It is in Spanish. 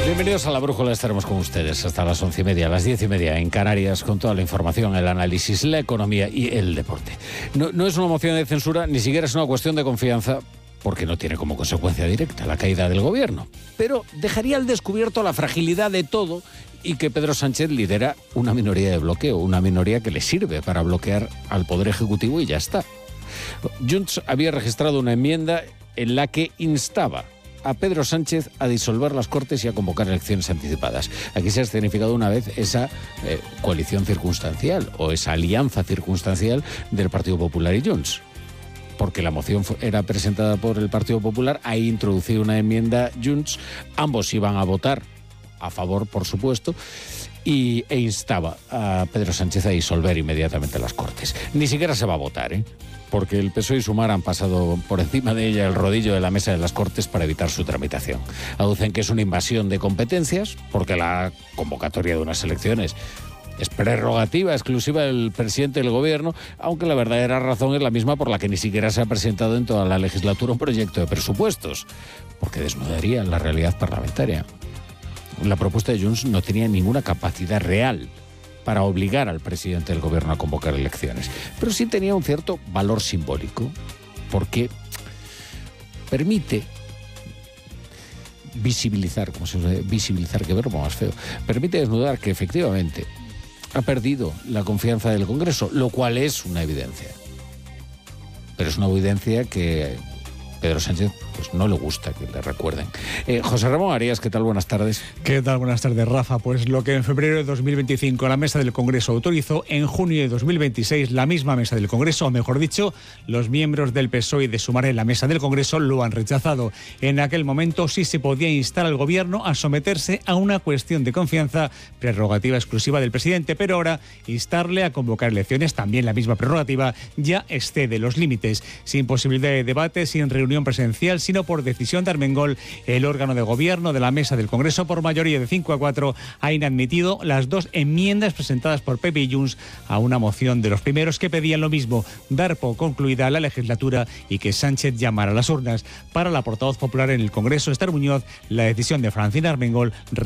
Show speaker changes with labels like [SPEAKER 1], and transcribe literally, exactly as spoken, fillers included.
[SPEAKER 1] Bienvenidos a La Brújula, estaremos con ustedes hasta las once y media, las diez y media en Canarias, con toda la información, el análisis, la economía y el deporte. No, no es una moción de censura, ni siquiera es una cuestión de confianza, porque no tiene como consecuencia directa la caída del gobierno. Pero dejaría al descubierto la fragilidad de todo y que Pedro Sánchez lidera una minoría de bloqueo, una minoría que le sirve para bloquear al Poder Ejecutivo y ya está. Junts había registrado una enmienda en la que instaba a Pedro Sánchez a disolver las Cortes y a convocar elecciones anticipadas. Aquí se ha escenificado una vez esa eh, coalición circunstancial o esa alianza circunstancial del Partido Popular y Junts. Porque la moción era presentada por el Partido Popular, ha introducido una enmienda Junts, ambos iban a votar a favor, por supuesto, y, e instaba a Pedro Sánchez a disolver inmediatamente las Cortes. Ni siquiera se va a votar, ¿eh? Porque el P S O E y Sumar han pasado por encima de ella el rodillo de la mesa de las Cortes para evitar su tramitación. Aducen que es una invasión de competencias, porque la convocatoria de unas elecciones es prerrogativa exclusiva del presidente del gobierno, aunque la verdadera razón es la misma por la que ni siquiera se ha presentado en toda la legislatura un proyecto de presupuestos, porque desnudaría la realidad parlamentaria. La propuesta de Junts no tenía ninguna capacidad real para obligar al presidente del gobierno a convocar elecciones, pero sí tenía un cierto valor simbólico, porque permite visibilizar, ¿cómo se dice? Visibilizar, qué verbo más feo, permite desnudar que efectivamente ha perdido la confianza del Congreso, lo cual es una evidencia. Pero es una evidencia que Pedro Sánchez pues no le gusta que le recuerden. Eh, José Ramón Arias, ¿qué tal? Buenas tardes.
[SPEAKER 2] ¿Qué tal? Buenas tardes, Rafa. Pues lo que en febrero de dos mil veinticinco la mesa del Congreso autorizó, en junio de dos mil veintiséis la misma mesa del Congreso, o mejor dicho, los miembros del P S O E y de Sumar en la mesa del Congreso lo han rechazado. En aquel momento sí se podía instar al gobierno a someterse a una cuestión de confianza, prerrogativa exclusiva del presidente, pero ahora instarle a convocar elecciones, también la misma prerrogativa, ya excede los límites. Sin posibilidad de debate, sin reunión presencial, sino por decisión de Armengol, el órgano de gobierno de la mesa del Congreso, por mayoría de cinco a cuatro, ha inadmitido las dos enmiendas presentadas por P P y Junts a una moción de los primeros que pedían lo mismo, dar por concluida la legislatura y que Sánchez llamara a las urnas. Para la portavoz popular en el Congreso, Esther Muñoz, la decisión de Francina Armengol